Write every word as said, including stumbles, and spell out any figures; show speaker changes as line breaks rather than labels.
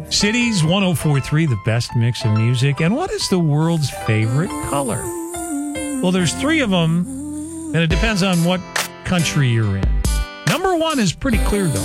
Cities one oh four point three, the best mix of music. And what is the world's favorite color? Well, there's three of them, and it depends on what country you're in. Number one is pretty clear, though.